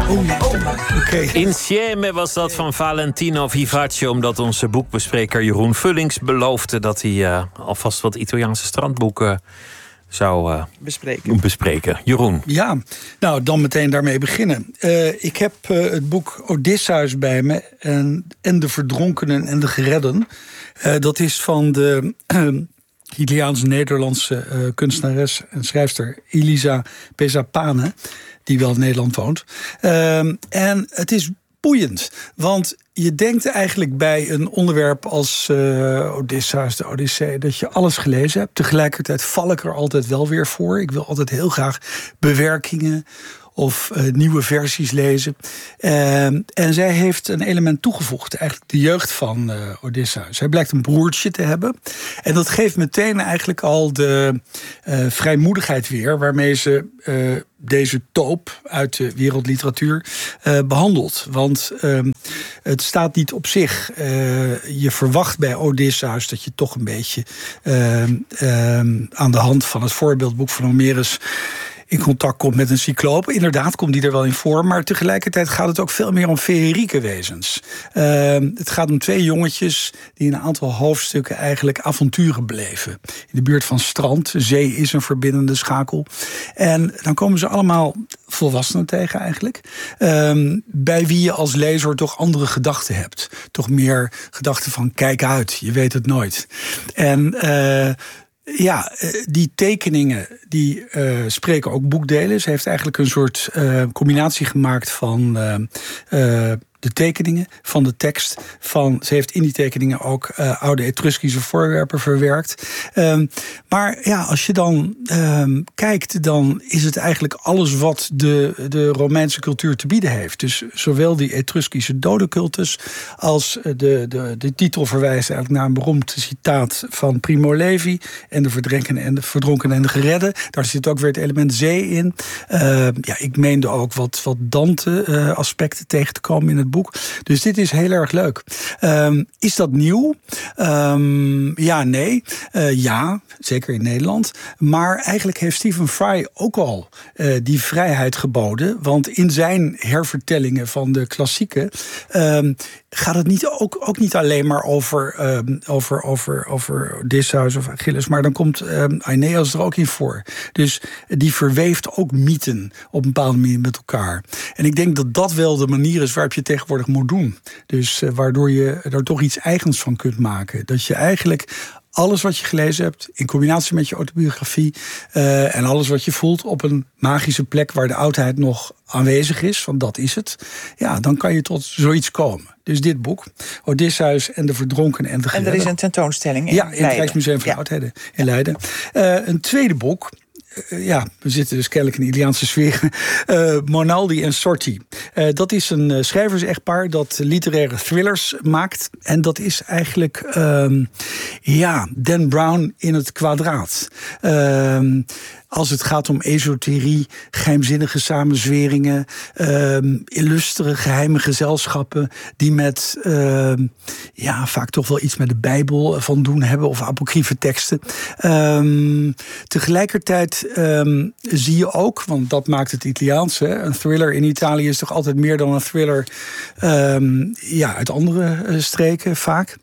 Insieme was dat van Valentino Vivaccio, omdat onze boekbespreker Jeroen Vullings beloofde dat hij alvast wat Italiaanse strandboeken zou bespreken. Jeroen. Ja, nou dan meteen daarmee beginnen. Ik heb het boek Odysseus bij me en de verdronkenen en de geredden. Dat is van de Italiaans-Nederlandse kunstenares en schrijfster Elisa Pesapane, die wel in Nederland woont. En het is boeiend, want je denkt eigenlijk bij een onderwerp als Odysseus, de Odyssee, dat je alles gelezen hebt. Tegelijkertijd val ik er altijd wel weer voor. Ik wil altijd heel graag bewerkingen of nieuwe versies lezen. En zij heeft een element toegevoegd, eigenlijk de jeugd van Odysseus. Hij blijkt een broertje te hebben. En dat geeft meteen eigenlijk al de vrijmoedigheid weer waarmee ze deze toop uit de wereldliteratuur behandelt. Want het staat niet op zich. Je verwacht bij Odysseus dat je toch een beetje aan de hand van het voorbeeldboek van Homerus in contact komt met een cycloop. Inderdaad komt die er wel in voor, maar tegelijkertijd gaat het ook veel meer om feerieke wezens. Het gaat om twee jongetjes die in een aantal hoofdstukken eigenlijk avonturen beleven. In de buurt van strand. Zee is een verbindende schakel. En dan komen ze allemaal volwassenen tegen eigenlijk. Bij wie je als lezer toch andere gedachten hebt. Toch meer gedachten van kijk uit, je weet het nooit. En die tekeningen die spreken ook boekdelen. Ze heeft eigenlijk een soort combinatie gemaakt van de tekeningen, van de tekst. Ze heeft in die tekeningen ook oude Etruskische voorwerpen verwerkt. Maar ja, als je dan kijkt, dan is het eigenlijk alles wat de Romeinse cultuur te bieden heeft. Dus zowel die Etruskische dodencultus als de titel verwijst eigenlijk naar een beroemd citaat van Primo Levi en de verdronkenen en de geredden. Daar zit ook weer het element zee in. Ik meende ook wat Dante-aspecten tegen te komen in het boek. Dus dit is heel erg leuk. Is dat nieuw? Ja, nee. Ja, zeker in Nederland. Maar eigenlijk heeft Stephen Fry ook al die vrijheid geboden. Want in zijn hervertellingen van de klassieken gaat het ook niet alleen maar over Odysseus of Achilles, maar dan komt Aeneas er ook in voor. Dus die verweeft ook mythen op een bepaalde manier met elkaar. En ik denk dat dat wel de manier is waarop je tegenwoordig moet doen. Dus waardoor je er toch iets eigens van kunt maken. Dat je eigenlijk alles wat je gelezen hebt, in combinatie met je autobiografie en alles wat je voelt op een magische plek waar de oudheid nog aanwezig is, want dat is het. Ja, dan kan je tot zoiets komen. Dus dit boek, Odysseus en de verdronkenen en de geredden. En er is een tentoonstelling in Leiden. Ja, in het Rijksmuseum van Oudheden in Leiden. Een tweede boek. We zitten dus kennelijk in de Italiaanse sfeer. Monaldi en Sorti. Dat is een schrijvers-echtpaar dat literaire thrillers maakt. En dat is eigenlijk Dan Brown in het kwadraat. Als het gaat om esoterie, geheimzinnige samenzweringen, illustere geheime gezelschappen die met vaak toch wel iets met de Bijbel van doen hebben of apocryfe teksten. Tegelijkertijd zie je ook, want dat maakt het Italiaans, een thriller in Italië is toch altijd meer dan een thriller uit andere streken vaak.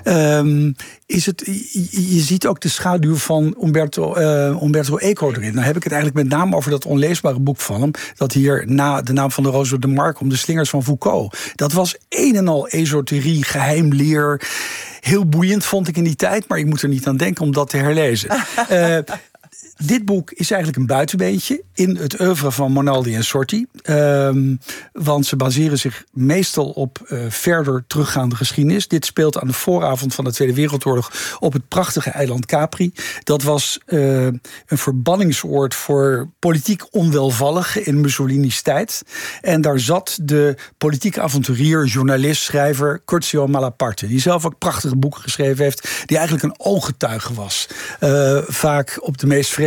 Je ziet ook de schaduw van Umberto Eco erin. Dan heb ik het eigenlijk met name over dat onleesbare boek van hem, dat hier na de naam van de Roze de Mark om de slingers van Foucault. Dat was een en al esoterie, geheimleer. Heel boeiend vond ik in die tijd, maar ik moet er niet aan denken om dat te herlezen. Dit boek is eigenlijk een buitenbeentje in het oeuvre van Monaldi en Sorti. Want ze baseren zich meestal op verder teruggaande geschiedenis. Dit speelt aan de vooravond van de Tweede Wereldoorlog op het prachtige eiland Capri. Dat was een verbanningsoord voor politiek onwelvalligen in Mussolini's tijd. En daar zat de politieke avonturier, journalist, schrijver Curzio Malaparte, die zelf ook prachtige boeken geschreven heeft, die eigenlijk een ooggetuige was. Vaak op de meest vreemde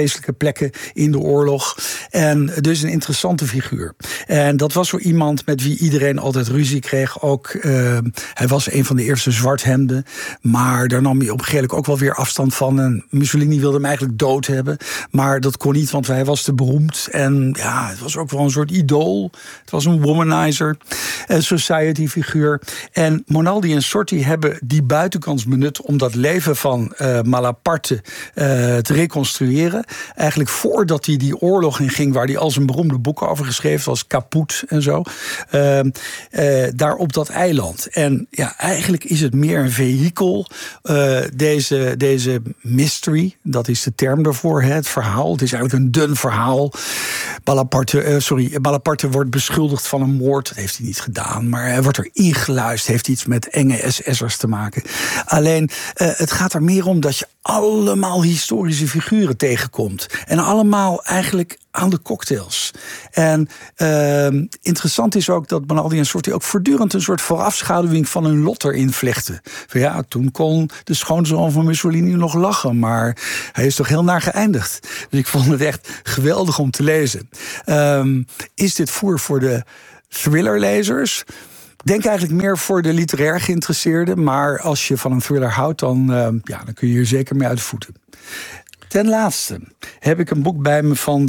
vreselijke plekken in de oorlog. En dus een interessante figuur. En dat was zo iemand met wie iedereen altijd ruzie kreeg. Ook, hij was een van de eerste zwarthemden. Maar daar nam hij op een gegeven moment ook wel weer afstand van. En Mussolini wilde hem eigenlijk dood hebben. Maar dat kon niet, want hij was te beroemd. En ja, het was ook wel een soort idool. Het was een womanizer. Een society figuur. En Monaldi en Sorti hebben die buitenkans benut om dat leven van Malaparte te reconstrueren. Eigenlijk voordat hij die oorlog in ging, waar hij al zijn beroemde boeken over geschreven was, Kaput en zo. Daar op dat eiland. En ja, eigenlijk is het meer een vehikel. Deze mystery, dat is de term daarvoor, het verhaal. Het is eigenlijk een dun verhaal. Malaparte wordt beschuldigd van een moord. Dat heeft hij niet gedaan, maar hij wordt er ingeluisterd. Heeft iets met enge SS'ers te maken. Alleen, het gaat er meer om dat je allemaal historische figuren tegenkomt. En allemaal eigenlijk aan de cocktails. En interessant is ook dat Monaldi en Sorti ook voortdurend een soort voorafschaduwing van hun lot erin vlechten. Van ja, toen kon de schoonzoon van Mussolini nog lachen, maar hij is toch heel naar geëindigd. Dus ik vond het echt geweldig om te lezen. Is dit voer voor de thrillerlezers? Ik denk eigenlijk meer voor de literair geïnteresseerden. Maar als je van een thriller houdt, dan kun je hier zeker mee uit de voeten. Ten laatste heb ik een boek bij me van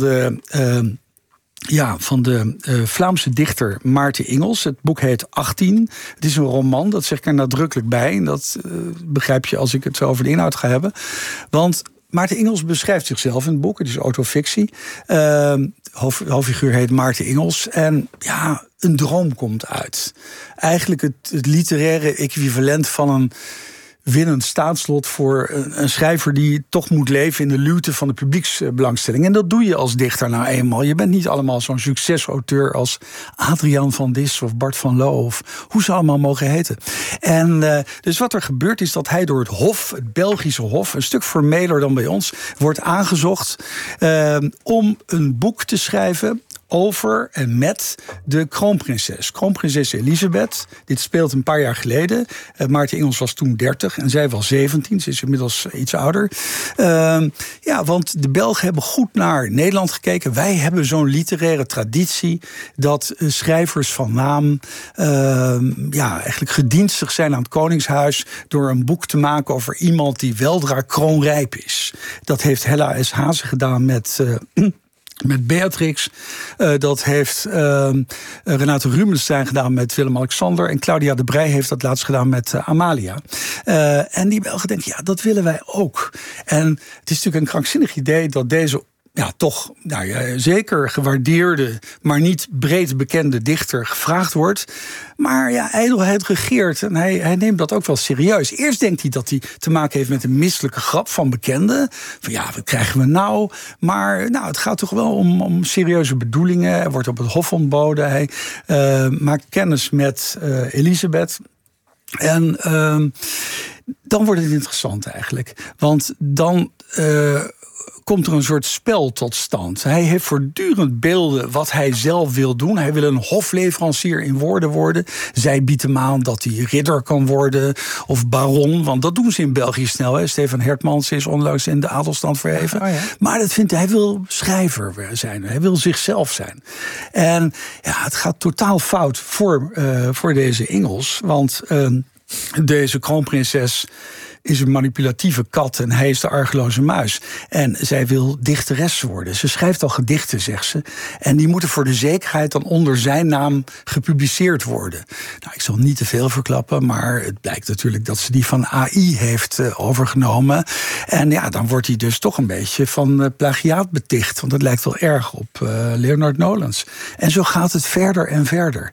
de Vlaamse dichter Maarten Ingels. Het boek heet 18. Het is een roman, dat zeg ik er nadrukkelijk bij. En dat begrijp je als ik het zo over de inhoud ga hebben. Want Maarten Ingels beschrijft zichzelf in het boek. Het is autofictie. Hoofdfiguur heet Maarten Ingels. En ja, een droom komt uit. Eigenlijk het literaire equivalent van een winnend staatslot voor een schrijver die toch moet leven in de luwte van de publieksbelangstelling. En dat doe je als dichter nou eenmaal. Je bent niet allemaal zo'n succesauteur als Adriaan van Dis of Bart van Loo of hoe ze allemaal mogen heten. En dus wat er gebeurt is dat hij door het Hof, het Belgische Hof, een stuk formeler dan bij ons, wordt aangezocht om een boek te schrijven over en met de kroonprinses. Kroonprinses Elisabeth. Dit speelt een paar jaar geleden. Maarten Ingels was toen 30 en zij was 17. Ze is inmiddels iets ouder. Want de Belgen hebben goed naar Nederland gekeken. Wij hebben zo'n literaire traditie dat schrijvers van naam eigenlijk gedienstig zijn aan het Koningshuis door een boek te maken over iemand die weldra kroonrijp is. Dat heeft Hella S. Haase gedaan met Beatrix. Dat heeft Renate Rubenstein gedaan met Willem-Alexander. En Claudia de Breij heeft dat laatst gedaan met Amalia. En die Belgen denken, ja, dat willen wij ook. En het is natuurlijk een krankzinnig idee dat deze zeker gewaardeerde, maar niet breed bekende dichter gevraagd wordt. Maar ja, ijdelheid regeert en hij neemt dat ook wel serieus. Eerst denkt hij dat hij te maken heeft met een misselijke grap van bekenden. Van ja, wat krijgen we nou? Maar het gaat toch wel om serieuze bedoelingen. Hij wordt op het Hof ontboden. Hij maakt kennis met Elisabeth. En dan wordt het interessant eigenlijk. Want dan komt er een soort spel tot stand. Hij heeft voortdurend beelden wat hij zelf wil doen. Hij wil een hofleverancier in woorden worden. Zij biedt hem aan dat hij ridder kan worden of baron. Want dat doen ze in België snel. Hè. Stefan Hertmans is onlangs in de adelstand verheven. Oh ja. Maar dat vindt hij wil schrijver zijn. Hij wil zichzelf zijn. En het gaat totaal fout voor deze Ingels. Want deze kroonprinses is een manipulatieve kat en hij is de argeloze muis. En zij wil dichteres worden. Ze schrijft al gedichten, zegt ze. En die moeten voor de zekerheid dan onder zijn naam gepubliceerd worden. Nou, ik zal niet te veel verklappen, maar het blijkt natuurlijk dat ze die van AI heeft overgenomen. En dan wordt hij dus toch een beetje van plagiaat beticht. Want het lijkt wel erg op Leonard Nolens. En zo gaat het verder en verder.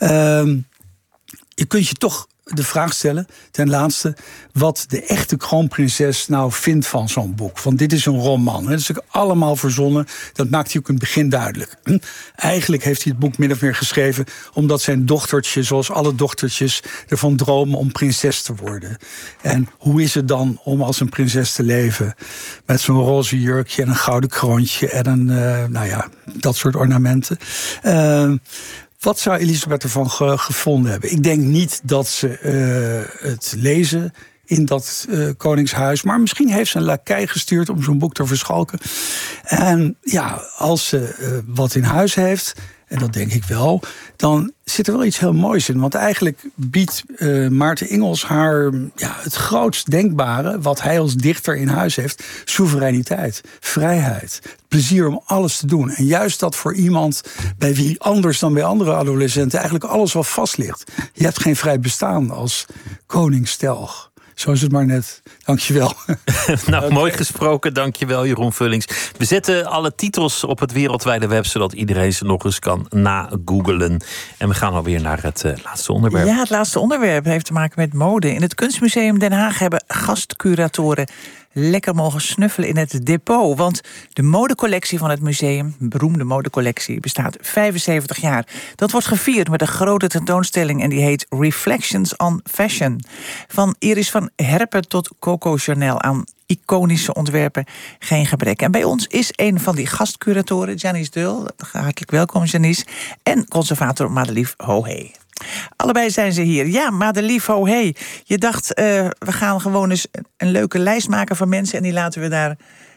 Je kunt je toch de vraag stellen, ten laatste, wat de echte kroonprinses nou vindt van zo'n boek. Want dit is een roman. Dat is ook allemaal verzonnen. Dat maakt hij ook in het begin duidelijk. Eigenlijk heeft hij het boek min of meer geschreven omdat zijn dochtertje, zoals alle dochtertjes, ervan dromen om prinses te worden. En hoe is het dan om als een prinses te leven? Met zo'n roze jurkje en een gouden kroontje en dat soort ornamenten. Wat zou Elisabeth ervan gevonden hebben? Ik denk niet dat ze het lezen in dat koningshuis. Maar misschien heeft ze een lakij gestuurd om zo'n boek te verschalken. En ja, als ze wat in huis heeft, en dat denk ik wel, dan zit er wel iets heel moois in. Want eigenlijk biedt Maarten Ingels haar het grootst denkbare, wat hij als dichter in huis heeft: soevereiniteit, vrijheid, plezier om alles te doen. En juist dat voor iemand bij wie anders dan bij andere adolescenten eigenlijk alles wel vast ligt. Je hebt geen vrij bestaan als koningstelg. Zo is het maar net. Dankjewel. Nou, mooi gesproken. Dankjewel, Jeroen Vullings. We zetten alle titels op het wereldwijde web, zodat iedereen ze nog eens kan nagoogelen. En we gaan alweer naar het laatste onderwerp. Ja, het laatste onderwerp heeft te maken met mode. In het Kunstmuseum Den Haag hebben gastcuratoren lekker mogen snuffelen in het depot. Want de modecollectie van het museum, een beroemde modecollectie, bestaat 75 jaar. Dat wordt gevierd met een grote tentoonstelling en die heet Reflections on Fashion. Van Iris van Herpen tot Coco Chanel, aan iconische ontwerpen geen gebrek. En bij ons is een van die gastcuratoren, Janice Deul. Hartelijk welkom, Janice. En conservator Madelief Hohe. Allebei zijn ze hier. Ja, Madelief Hohe. Je dacht, we gaan gewoon eens een leuke lijst maken van mensen en die laten we daar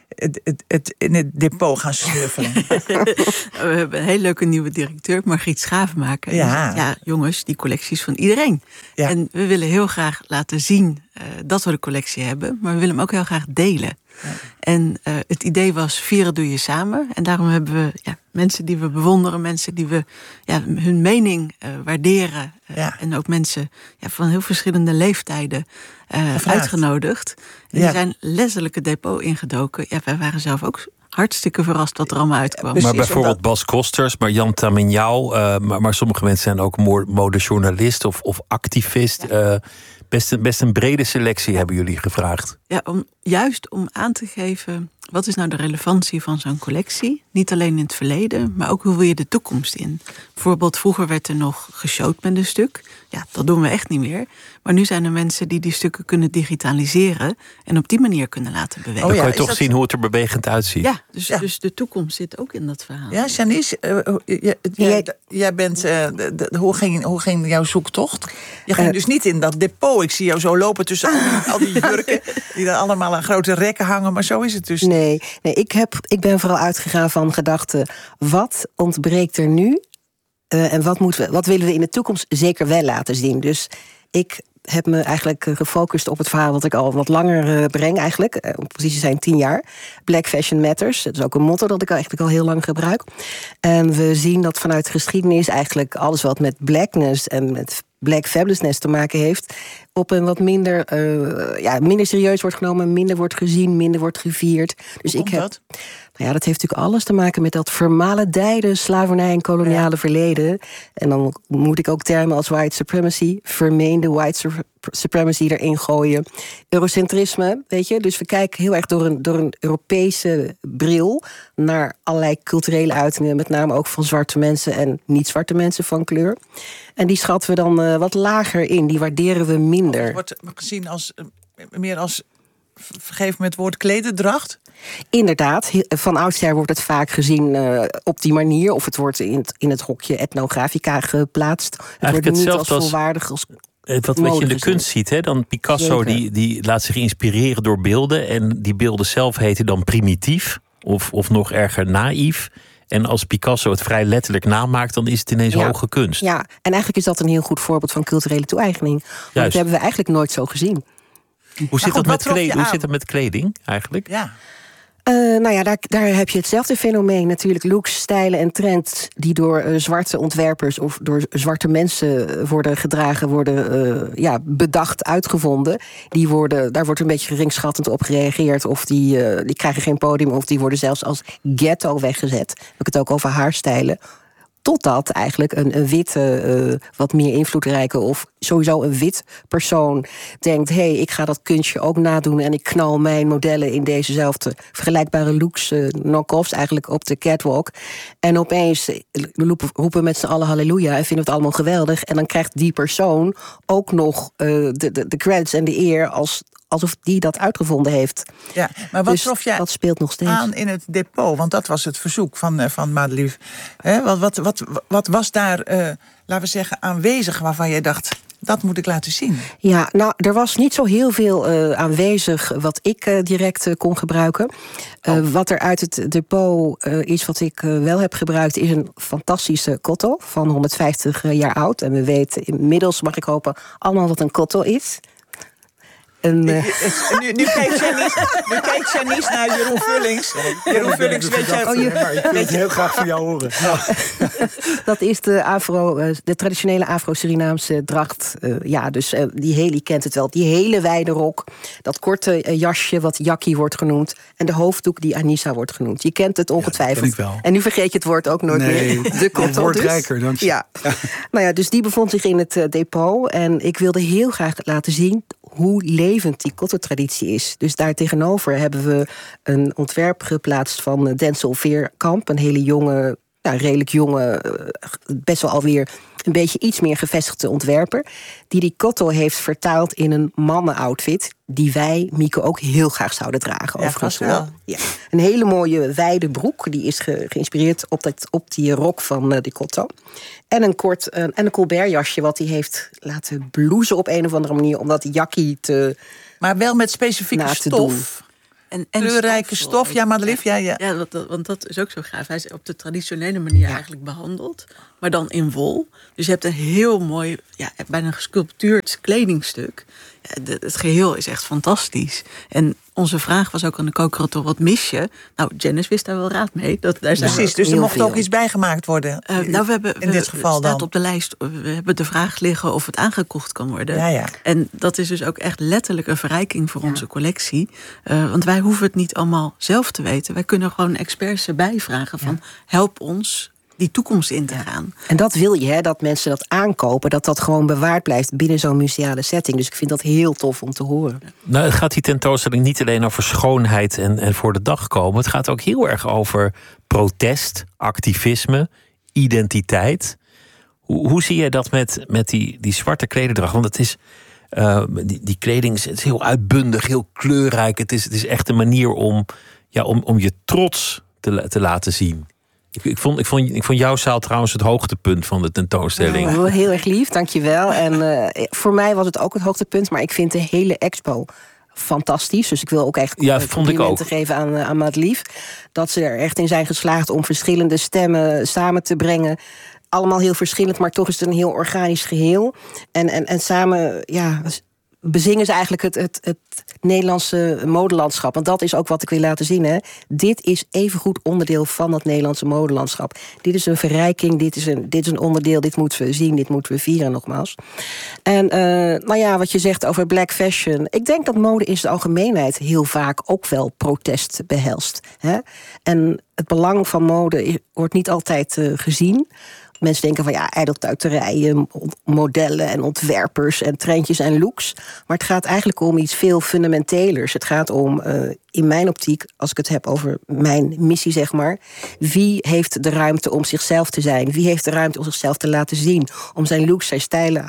in het depot gaan snuffelen. We hebben een hele leuke nieuwe directeur, Margriet Schavenmaker. Ja, jongens, die collectie is van iedereen. Ja. En we willen heel graag laten zien dat we de collectie hebben, maar we willen hem ook heel graag delen. Ja. En het idee was, vieren doe je samen. En daarom hebben we mensen die we bewonderen, mensen die we hun mening waarderen. En ook mensen van heel verschillende leeftijden uitgenodigd. En die zijn letterlijk het depot ingedoken. Ja, wij waren zelf ook hartstikke verrast wat er allemaal uitkwam. Precies, maar bijvoorbeeld Bas Kosters, Marjan Taminjau, maar sommige mensen zijn ook modejournalist of activist. Best een brede selectie hebben jullie gevraagd. Ja, juist om aan te geven, wat is nou de relevantie van zo'n collectie? Niet alleen in het verleden, maar ook hoe wil je de toekomst in? Bijvoorbeeld, vroeger werd er nog geshowt met een stuk. Ja, dat doen we echt niet meer. Maar nu zijn er mensen die stukken kunnen digitaliseren en op die manier kunnen laten bewegen. Dan kan je toch zien hoe het er bewegend uitziet. Ja, dus de toekomst zit ook in dat verhaal. Ja, Janice, jij bent, hoe ging jouw zoektocht? Je ging dus niet in dat depot. Ik zie jou zo lopen tussen al die jurken die er allemaal aan grote rekken hangen, maar zo is het dus. Nee, ik ben vooral uitgegaan van gedachten, wat ontbreekt er nu? En wat willen we in de toekomst zeker wel laten zien? Dus ik heb me eigenlijk gefocust op het verhaal wat ik al wat langer breng eigenlijk. Om precies te zijn 10 jaar. Black Fashion Matters. Dat is ook een motto dat ik eigenlijk al heel lang gebruik. En we zien dat vanuit geschiedenis eigenlijk alles wat met blackness en met Black Fabulousness te maken heeft, op een wat minder serieus wordt genomen, minder wordt gezien, minder wordt gevierd. Dus dat heeft natuurlijk alles te maken met dat vermaledijde slavernij en koloniale verleden. En dan moet ik ook termen als white supremacy, vermeende white supremacy erin gooien. Eurocentrisme, weet je. Dus we kijken heel erg door een Europese bril naar allerlei culturele uitingen, met name ook van zwarte mensen en niet-zwarte mensen van kleur. En die schatten we dan wat lager in, die waarderen we minder. Het wordt gezien als meer als, vergeef me het woord, klederdracht? Inderdaad, van oudsher wordt het vaak gezien op die manier. Of het wordt in het hokje etnografica geplaatst. Het wordt niet als volwaardig als wat je in de kunst ziet, hè? Dan Picasso die laat zich inspireren door beelden. En die beelden zelf heten dan primitief. Of nog erger naïef. En als Picasso het vrij letterlijk namaakt, dan is het ineens hoge kunst. Ja, en eigenlijk is dat een heel goed voorbeeld van culturele toe-eigening. Want dat hebben we eigenlijk nooit zo gezien. Hoe zit dat met kleding eigenlijk? Ja. Daar heb je hetzelfde fenomeen. Natuurlijk looks, stijlen en trends die door zwarte ontwerpers of door zwarte mensen worden gedragen, worden bedacht, uitgevonden. Daar wordt een beetje geringschattend op gereageerd. Of die krijgen geen podium, of die worden zelfs als ghetto weggezet. Dan heb ik het ook over haarstijlen. Totdat eigenlijk een witte, wat meer invloedrijke of sowieso een wit persoon denkt, ik ga dat kunstje ook nadoen en ik knal mijn modellen in dezezelfde vergelijkbare looks, knock-offs eigenlijk op de catwalk. En opeens roepen met z'n allen halleluja en vinden we het allemaal geweldig. En dan krijgt die persoon ook nog de credits en de eer alsof die dat uitgevonden heeft. Ja, maar wat trof jij dat speelt nog steeds aan in het depot? Want dat was het verzoek van Madelief. Wat was daar, laten we zeggen, aanwezig waarvan jij dacht, Dat moet ik laten zien. Ja, nou, er was niet zo heel veel aanwezig wat ik direct kon gebruiken. Wat er uit het depot is wat ik wel heb gebruikt, is een fantastische kotto van 150 jaar oud. En we weten inmiddels, mag ik hopen, allemaal wat een kotto is. Nu kijkt Janice naar Jeroen Vullings. Jeroen Vullings, weet jij... Ik wil het heel graag van jou horen. Dat is de traditionele Afro-Surinaamse dracht. Dus die Heli kent het wel. Die hele wijde rok, dat jasje wat Jakkie wordt genoemd, en de hoofddoek die Anissa wordt genoemd. Je kent het ongetwijfeld. Ja, wel. En nu vergeet je het woord ook nooit meer. De kotto, het wordt dus. rijker, dank je. Ja. Nou ja, dus die bevond zich in het depot. En ik wilde heel graag laten zien hoe levend die kotto-traditie is. Dus daar tegenover hebben we een ontwerp geplaatst van Denzel Veerkamp. Een hele jonge, redelijk jonge, best wel alweer een beetje iets meer gevestigde ontwerper, die kotto heeft vertaald in een mannenoutfit die wij, Mieke, ook heel graag zouden dragen. Ja, vast wel. Ja. Een hele mooie wijde broek, die is geïnspireerd op die rok van die kotto. En een Colbert-jasje wat hij heeft laten bloezen op een of andere manier, om dat jakkie te... Maar wel met specifieke stof. En kleurrijke stof, ja, Madelief, ja. Ja, want dat is ook zo gaaf. Hij is op de traditionele manier eigenlijk behandeld, maar dan in wol. Dus je hebt een heel mooi, bijna gesculptuurd kledingstuk. Ja, het geheel is echt fantastisch. En onze vraag was ook aan de kookrotor, wat mis je? Nou, Janice wist daar wel raad mee. Precies, dus er mocht ook iets bijgemaakt worden. In dit geval dan. Staat op de lijst, we hebben de vraag liggen of het aangekocht kan worden. Ja. En dat is dus ook echt letterlijk een verrijking voor onze collectie. Want wij hoeven het niet allemaal zelf te weten. Wij kunnen gewoon experts erbij vragen van, help ons die toekomst in te gaan. En dat wil je, dat mensen dat aankopen, dat gewoon bewaard blijft binnen zo'n museale setting. Dus ik vind dat heel tof om te horen. Nou, het gaat die tentoonstelling niet alleen over schoonheid en voor de dag komen. Het gaat ook heel erg over protest, activisme, identiteit. Hoe zie jij dat met die zwarte klederdracht? Want het is die kleding is heel uitbundig, heel kleurrijk. Het is echt een manier om je trots te laten zien. Ik vond jouw zaal trouwens het hoogtepunt van de tentoonstelling. Oh, heel erg lief, dankjewel. En voor mij was het ook het hoogtepunt, maar ik vind de hele expo fantastisch. Dus ik wil ook echt complimenten geven aan Madelief. Dat ze er echt in zijn geslaagd om verschillende stemmen samen te brengen. Allemaal heel verschillend, maar toch is het een heel organisch geheel. En samen, bezingen ze eigenlijk het Nederlandse modelandschap. Want dat is ook wat ik wil laten zien. Hè. Dit is evengoed onderdeel van het Nederlandse modelandschap. Dit is een verrijking, dit is een onderdeel, dit moeten we zien, dit moeten we vieren nogmaals. En wat je zegt over black fashion. Ik denk dat mode in zijn algemeenheid heel vaak ook wel protest behelst. Hè. En het belang van mode wordt niet altijd gezien. Mensen denken van ijdeltuiterijen, modellen en ontwerpers en trendjes en looks. Maar het gaat eigenlijk om iets veel fundamentelers. Het gaat om, in mijn optiek, als ik het heb over mijn missie, zeg maar, wie heeft de ruimte om zichzelf te zijn? Wie heeft de ruimte om zichzelf te laten zien? Om zijn looks, zijn stijlen,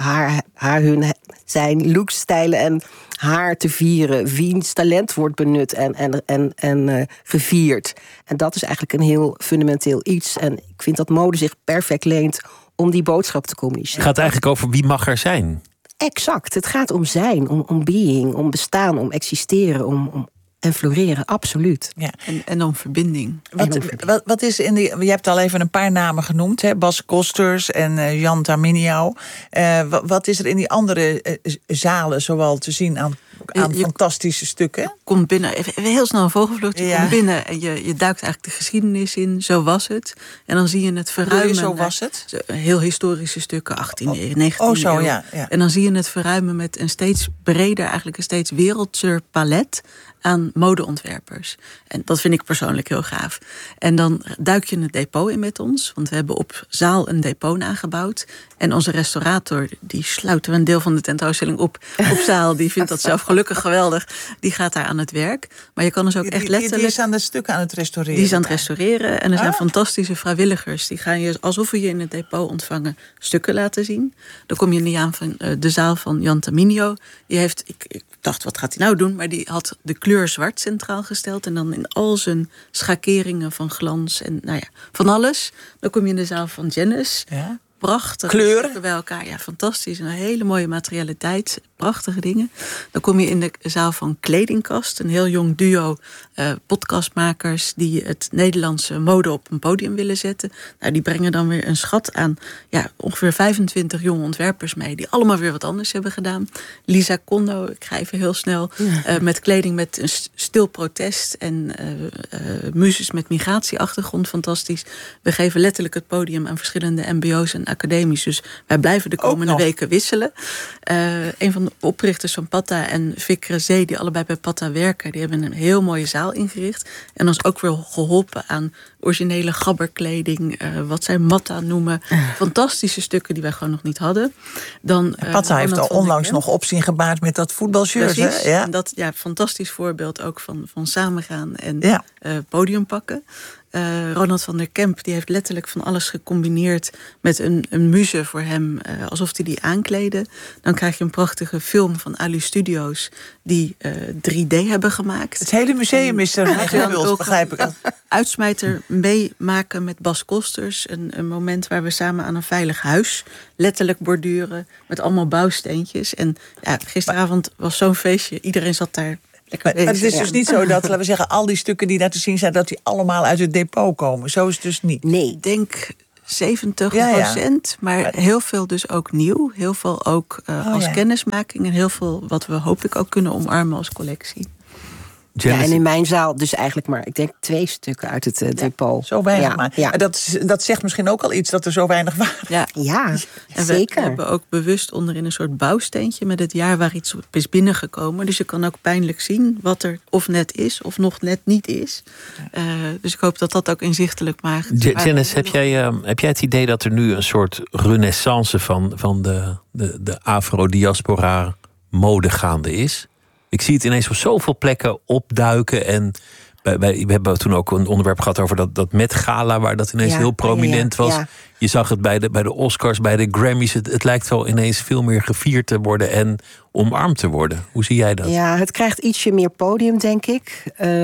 zijn looks, stijlen en haar te vieren. Wiens talent wordt benut en gevierd. En dat is eigenlijk een heel fundamenteel iets. En ik vind dat mode zich perfect leent om die boodschap te communiceren. Het gaat eigenlijk over wie mag er zijn. Exact. Het gaat om zijn, om being, om bestaan, om existeren, om en floreren, absoluut. Ja. En om verbinding. Wat is je hebt al even een paar namen genoemd, hè? Bas Kosters en Jan Taminiau. Wat is er in die andere zalen zoal te zien aan fantastische stukken? Komt binnen, even heel snel een vogelvlucht. Je komt binnen en je duikt eigenlijk de geschiedenis in. Zo was het. En dan zie je het verruimen. Zo was het? Heel historische stukken, 18e, 19e eeuw. Ja. En dan zie je het verruimen met een steeds breder, eigenlijk een steeds wereldser palet aan modeontwerpers. En dat vind ik persoonlijk heel gaaf. En dan duik je het depot in met ons. Want we hebben op zaal een depot nagebouwd. En onze restaurator, die sluit een deel van de tentoonstelling op zaal. Die vindt dat zelf gelukkig geweldig. Die gaat daar aan het werk. Maar je kan dus ook echt letterlijk... Die is aan de stukken aan het restaureren. Die is aan het restaureren. En er zijn fantastische vrijwilligers. Die gaan je, alsof we je in het depot ontvangen, stukken laten zien. Dan kom je aan van de zaal van Jan Taminio. Die heeft... Ik dacht, wat gaat hij nou doen? Maar die had de kleur zwart centraal gesteld. En dan in al zijn schakeringen van glans en van alles. Dan kom je in de zaal van Janice. Ja. prachtige kleuren bij elkaar. Ja, fantastisch. Een hele mooie materialiteit. Prachtige dingen. Dan kom je in de zaal van Kledingkast. Een heel jong duo podcastmakers die het Nederlandse mode op een podium willen zetten. Nou, die brengen dan weer een schat aan ongeveer 25 jonge ontwerpers mee. Die allemaal weer wat anders hebben gedaan. Lisa Kondo, ik ga even heel snel. Met kleding met een stil protest. En muzes met migratieachtergrond. Fantastisch. We geven letterlijk het podium aan verschillende mbo's en academies. Dus wij blijven de komende weken wisselen. Een van de oprichters van Patta en Vic Rezé, die allebei bij Patta werken, die hebben een heel mooie zaal ingericht. En ons ook weer geholpen aan originele gabberkleding, wat zij matta noemen. Fantastische stukken die wij gewoon nog niet hadden. Patta heeft al onlangs nog opzien gebaard met dat voetbalshirt. Precies. Hè? Ja. En dat fantastisch voorbeeld ook van samengaan en podium pakken. Ronald van der Kemp die heeft letterlijk van alles gecombineerd met een muze voor hem, alsof hij die aankleden. Dan krijg je een prachtige film van Alu Studios die 3D hebben gemaakt. Het hele museum is er gevuld, begrijp ik. Uitsmijter meemaken met Bas Kosters. Een moment waar we samen aan een veilig huis letterlijk borduren met allemaal bouwsteentjes. En gisteravond was zo'n feestje. Iedereen zat daar. Maar het is dus niet zo dat, laten we zeggen, al die stukken die daar te zien zijn, dat die allemaal uit het depot komen. Zo is het dus niet. Nee, ik denk 70%, maar heel veel dus ook nieuw. Heel veel ook als kennismaking en heel veel wat we hopelijk ook kunnen omarmen als collectie. Ja, en in mijn zaal dus eigenlijk maar, ik denk 2 stukken uit het depot. Zo weinig maar. Ja. Dat zegt misschien ook al iets, dat er zo weinig waren. Ja, en zeker. We hebben ook bewust onderin een soort bouwsteentje met het jaar waar iets is binnengekomen. Dus je kan ook pijnlijk zien wat er of net is of nog net niet is. Dus ik hoop dat dat ook inzichtelijk maakt. Janice, heb jij het idee dat er nu een soort renaissance van de afro-diaspora mode gaande is? Ik zie het ineens op zoveel plekken opduiken. En we hebben toen ook een onderwerp gehad over dat Met Gala, waar dat ineens heel prominent was. Ja. Je zag het bij de Oscars, bij de Grammys. Het lijkt wel ineens veel meer gevierd te worden en omarmd te worden. Hoe zie jij dat? Ja, het krijgt ietsje meer podium, denk ik.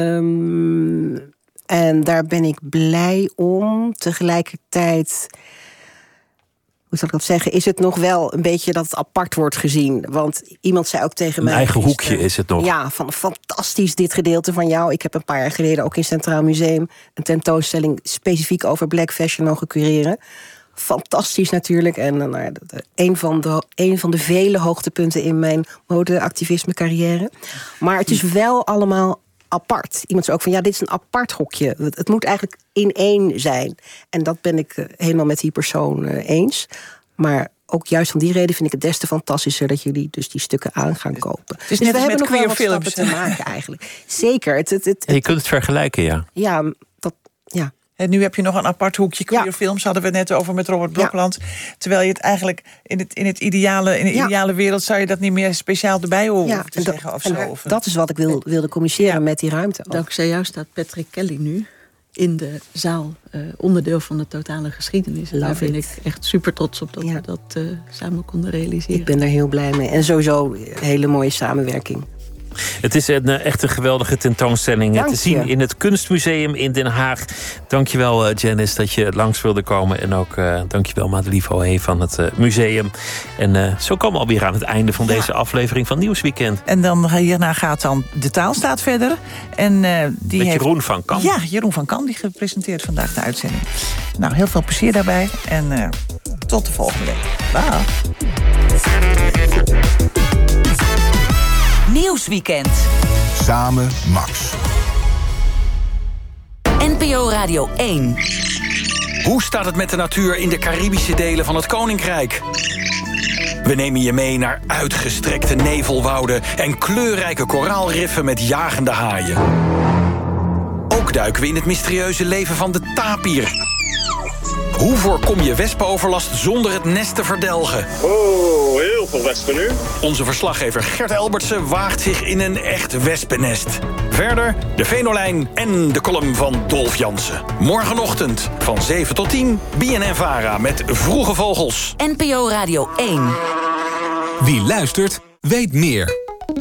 En daar ben ik blij om. Tegelijkertijd, hoe zal ik dat zeggen, is het nog wel een beetje dat het apart wordt gezien. Want iemand zei ook tegen mij, een eigen hoekje is het nog. Ja, van fantastisch dit gedeelte van jou. Ik heb een paar jaar geleden ook in Centraal Museum een tentoonstelling specifiek over black fashion mogen cureren. Fantastisch natuurlijk. En een van de vele hoogtepunten in mijn modeactivisme carrière. Maar het is wel allemaal apart. Iemand zei ook van, dit is een apart hokje. Het moet eigenlijk in één zijn. En dat ben ik helemaal met die persoon eens. Maar ook juist om die reden vind ik het des te fantastischer dat jullie dus die stukken aan gaan kopen. Dus we hebben nog wel wat stappen te maken eigenlijk. Zeker. Je kunt het vergelijken, ja. Ja, En nu heb je nog een apart hoekje queer films. Hadden we het net over met Robert Blokland. Ja. Terwijl je het eigenlijk in de ideale wereld zou je dat niet meer speciaal erbij horen te zeggen. Of zo. Dat is wat ik wilde communiceren met die ruimte. Ook. Dankzij jou staat Patrick Kelly nu in de zaal, onderdeel van de totale geschiedenis. En daar ben ik echt super trots op dat we dat samen konden realiseren. Ik ben daar heel blij mee. En sowieso een hele mooie samenwerking. Het is echt een geweldige tentoonstelling te zien in het Kunstmuseum in Den Haag. Dankjewel Janice dat je langs wilde komen. En ook dankjewel Madelief Ohé van het museum. En zo komen we alweer aan het einde van deze aflevering van Nieuwsweekend. En dan hierna gaat dan De Taalstaat verder. En, die met Jeroen van Kan. Ja, Jeroen van Kan die gepresenteerd vandaag de uitzending. Nou, heel veel plezier daarbij. En tot de volgende week. Dag. Nieuwsweekend. Samen Max. NPO Radio 1. Hoe staat het met de natuur in de Caribische delen van het Koninkrijk? We nemen je mee naar uitgestrekte nevelwouden en kleurrijke koraalriffen met jagende haaien. Ook duiken we in het mysterieuze leven van de tapier. Hoe voorkom je wespenoverlast zonder het nest te verdelgen? Oh, heel veel wespen nu. Onze verslaggever Gert Elbertsen waagt zich in een echt wespennest. Verder de Venolijn en de column van Dolf Jansen. Morgenochtend van 7 tot 10, BNN-VARA met Vroege Vogels. NPO Radio 1. Wie luistert, weet meer.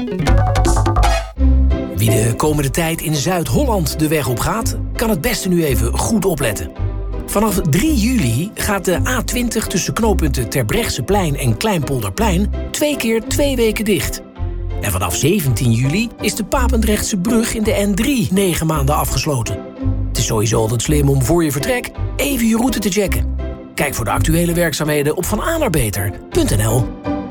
Wie de komende tijd in Zuid-Holland de weg op gaat, kan het beste nu even goed opletten. Vanaf 3 juli gaat de A20 tussen knooppunten Terbrechtseplein en Kleinpolderplein 2 keer 2 weken dicht. En vanaf 17 juli is de Papendrechtse brug in de N3 9 maanden afgesloten. Het is sowieso altijd slim om voor je vertrek even je route te checken. Kijk voor de actuele werkzaamheden op vananerbeter.nl.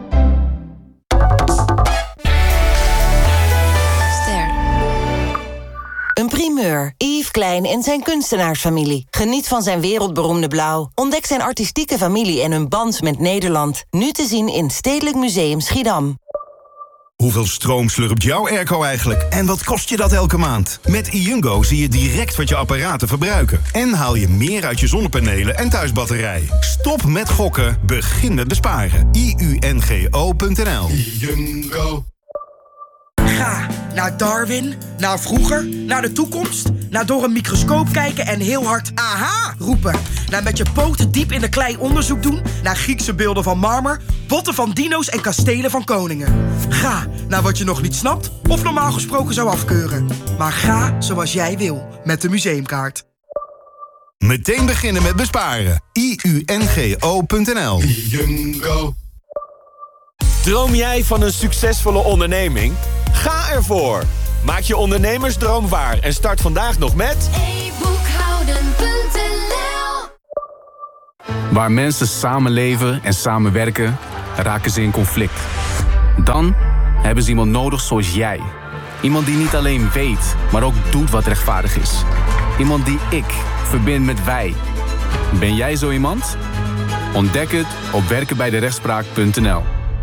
Een primeur. Yves Klein en zijn kunstenaarsfamilie. Geniet van zijn wereldberoemde blauw. Ontdek zijn artistieke familie en hun band met Nederland. Nu te zien in Stedelijk Museum Schiedam. Hoeveel stroom slurpt jouw airco eigenlijk? En wat kost je dat elke maand? Met iUngo zie je direct wat je apparaten verbruiken. En haal je meer uit je zonnepanelen en thuisbatterij. Stop met gokken, begin met besparen. iUNGO.nl. iUngo. Ga naar Darwin, naar vroeger, naar de toekomst, naar door een microscoop kijken en heel hard aha roepen. Naar met je poten diep in de klei onderzoek doen, naar Griekse beelden van marmer, botten van dino's en kastelen van koningen. Ga naar wat je nog niet snapt of normaal gesproken zou afkeuren. Maar ga zoals jij wil met de museumkaart. Meteen beginnen met besparen. iUNGO.nl. iUngo. Droom jij van een succesvolle onderneming? Ga ervoor! Maak je ondernemersdroom waar en start vandaag nog met e-boekhouden.nl. Waar mensen samenleven en samenwerken, raken ze in conflict. Dan hebben ze iemand nodig zoals jij. Iemand die niet alleen weet, maar ook doet wat rechtvaardig is. Iemand die ik verbind met wij. Ben jij zo iemand? Ontdek het op werkenbijderechtspraak.nl.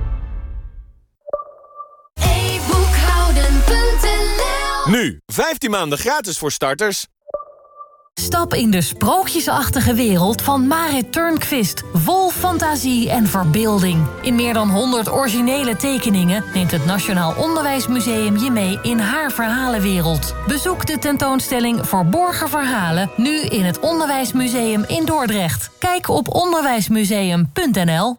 Nu, 15 maanden gratis voor starters. Stap in de sprookjesachtige wereld van Marit Turnquist. Vol fantasie en verbeelding. In meer dan 100 originele tekeningen neemt het Nationaal Onderwijsmuseum je mee in haar verhalenwereld. Bezoek de tentoonstelling Verborgen Verhalen nu in het Onderwijsmuseum in Dordrecht. Kijk op onderwijsmuseum.nl.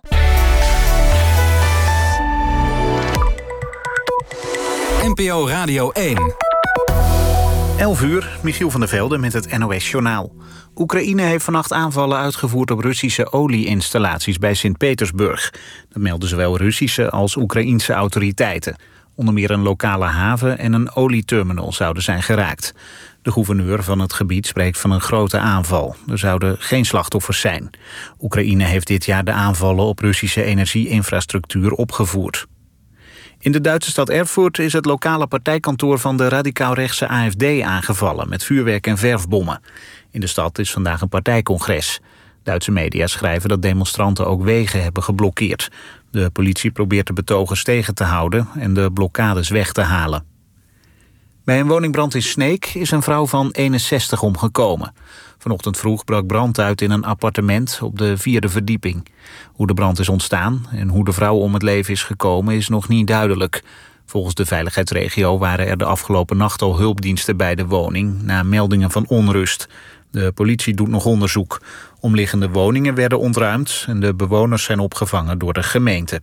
NPO Radio 1. 11 uur, Michiel van der Velde met het NOS-journaal. Oekraïne heeft vannacht aanvallen uitgevoerd op Russische olieinstallaties bij Sint-Petersburg. Dat melden zowel Russische als Oekraïense autoriteiten. Onder meer een lokale haven en een olieterminal zouden zijn geraakt. De gouverneur van het gebied spreekt van een grote aanval. Er zouden geen slachtoffers zijn. Oekraïne heeft dit jaar de aanvallen op Russische energieinfrastructuur opgevoerd. In de Duitse stad Erfurt is het lokale partijkantoor van de radicaal-rechtse AfD aangevallen met vuurwerk en verfbommen. In de stad is vandaag een partijcongres. Duitse media schrijven dat demonstranten ook wegen hebben geblokkeerd. De politie probeert de betogers tegen te houden en de blokkades weg te halen. Bij een woningbrand in Sneek is een vrouw van 61 omgekomen. Vanochtend vroeg brak brand uit in een appartement op de 4e verdieping. Hoe de brand is ontstaan en hoe de vrouw om het leven is gekomen is nog niet duidelijk. Volgens de veiligheidsregio waren er de afgelopen nacht al hulpdiensten bij de woning na meldingen van onrust. De politie doet nog onderzoek. Omliggende woningen werden ontruimd en de bewoners zijn opgevangen door de gemeente.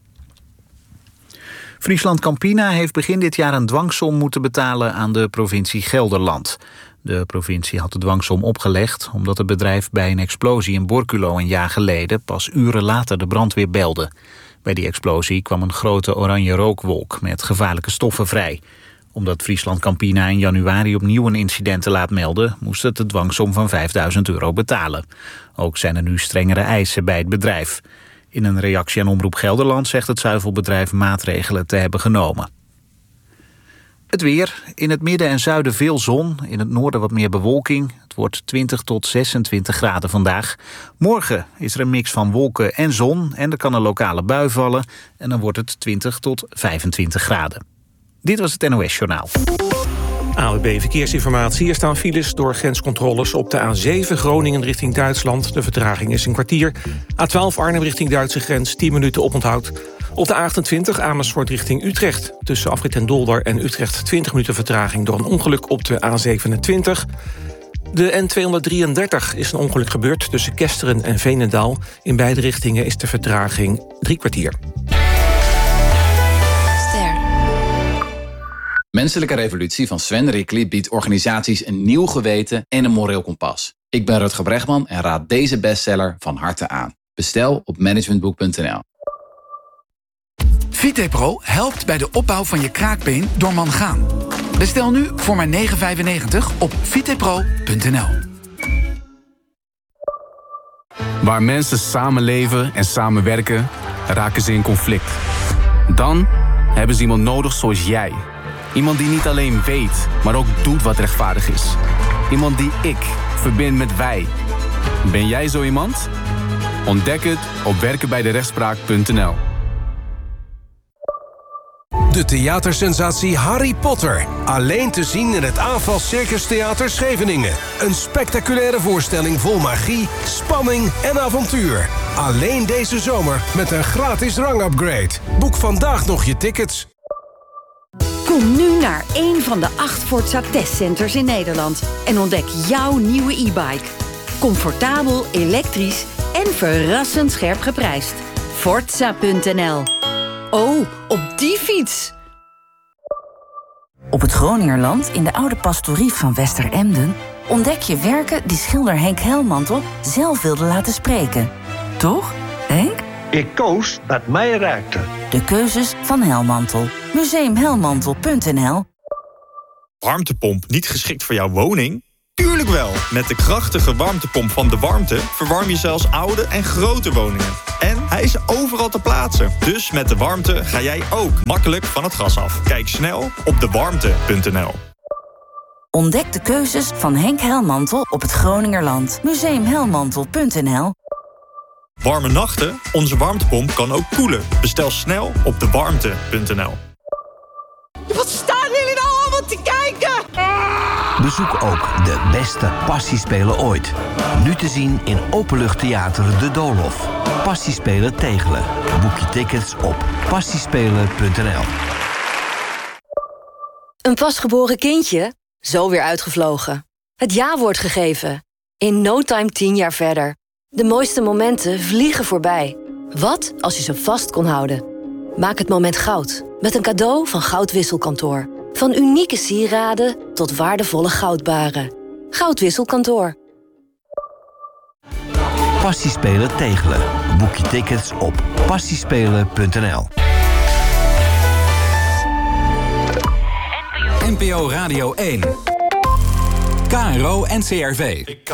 Friesland-Campina heeft begin dit jaar een dwangsom moeten betalen aan de provincie Gelderland. De provincie had de dwangsom opgelegd omdat het bedrijf bij een explosie in Borculo een jaar geleden pas uren later de brandweer belde. Bij die explosie kwam een grote oranje rookwolk met gevaarlijke stoffen vrij. Omdat Friesland-Campina in januari opnieuw een incident te laat melden, moest het de dwangsom van €5.000 betalen. Ook zijn er nu strengere eisen bij het bedrijf. In een reactie aan Omroep Gelderland zegt het zuivelbedrijf maatregelen te hebben genomen. Het weer. In het midden en zuiden veel zon. In het noorden wat meer bewolking. Het wordt 20 tot 26 graden vandaag. Morgen is er een mix van wolken en zon. En er kan een lokale bui vallen. En dan wordt het 20 tot 25 graden. Dit was het NOS-journaal. ANWB Verkeersinformatie. Er staan files door grenscontroles op de A7 Groningen richting Duitsland. De vertraging is een kwartier. A12 Arnhem richting Duitse grens, 10 minuten oponthoud. Op de A28 Amersfoort richting Utrecht. Tussen Afrit en Dolder en Utrecht 20 minuten vertraging door een ongeluk op de A27. De N233 is een ongeluk gebeurd tussen Kesteren en Veenendaal. In beide richtingen is de vertraging 3 kwartier. Menselijke Revolutie van Sven Rickly biedt organisaties een nieuw geweten en een moreel kompas. Ik ben Rutger Bregman en raad deze bestseller van harte aan. Bestel op managementboek.nl. VitePro helpt bij de opbouw van je kraakbeen door mangaan. Bestel nu voor maar €9,95 op vitepro.nl. Waar mensen samenleven en samenwerken, raken ze in conflict. Dan hebben ze iemand nodig zoals jij. Iemand die niet alleen weet, maar ook doet wat rechtvaardig is. Iemand die ik verbind met wij. Ben jij zo iemand? Ontdek het op werkenbijderechtspraak.nl. De theatersensatie Harry Potter. Alleen te zien in het AFAL Circus Theater Scheveningen. Een spectaculaire voorstelling vol magie, spanning en avontuur. Alleen deze zomer met een gratis rangupgrade. Boek vandaag nog je tickets. Kom nu naar een van de 8 Forza testcenters in Nederland en ontdek jouw nieuwe e-bike. Comfortabel, elektrisch en verrassend scherp geprijsd. Forza.nl. Oh, op die fiets! Op het Groningerland, in de oude pastorie van Westeremden, ontdek je werken die schilder Henk Helmantel zelf wilde laten spreken. Toch, Henk? Ik koos wat mij raakte. De keuzes van Helmantel. Museumhelmantel.nl. Warmtepomp niet geschikt voor jouw woning? Tuurlijk wel! Met de krachtige warmtepomp van De Warmte verwarm je zelfs oude en grote woningen. En hij is overal te plaatsen. Dus met De Warmte ga jij ook makkelijk van het gas af. Kijk snel op dewarmte.nl. Ontdek de keuzes van Henk Helmantel op het Groningerland. Museumhelmantel.nl. Warme nachten? Onze warmtepomp kan ook koelen. Bestel snel op dewarmte.nl. Wat staan jullie nou allemaal te kijken? Bezoek ook de beste passiespelen ooit. Nu te zien in Openluchttheater De Doolhof. Passiespelen Tegelen. Boek je tickets op passiespelen.nl. Een pasgeboren kindje? Zo weer uitgevlogen. Het ja-woord gegeven. In no time 10 jaar verder. De mooiste momenten vliegen voorbij. Wat als je ze vast kon houden? Maak het moment goud. Met een cadeau van Goudwisselkantoor. Van unieke sieraden tot waardevolle goudbaren. Goudwisselkantoor. Passiespelen Tegelen. Boek je tickets op passiespelen.nl. NPO Radio 1. KRO NCRV.